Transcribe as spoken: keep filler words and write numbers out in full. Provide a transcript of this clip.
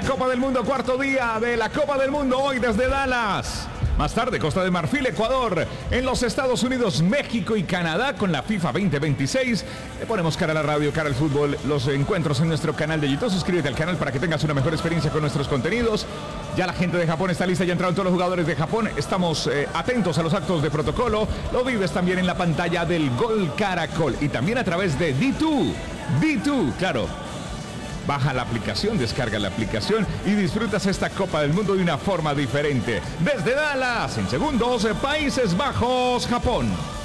la Copa del Mundo, cuarto día de la Copa del Mundo, hoy desde Dallas. Más tarde, Costa de Marfil, Ecuador. En los Estados Unidos, México y Canadá con la FIFA veinte veintiséis. Le ponemos cara a la radio, cara al fútbol. Los encuentros en nuestro canal de YouTube. Suscríbete al canal para que tengas una mejor experiencia con nuestros contenidos. Ya la gente de Japón está lista, ya entraron todos los jugadores de Japón. Estamos eh, atentos a los actos de protocolo. Lo vives también en la pantalla del Gol Caracol y también a través de D dos. D dos, claro. Baja la aplicación, descarga la aplicación y disfrutas esta Copa del Mundo de una forma diferente. Desde Dallas, en segundos, Países Bajos, Japón.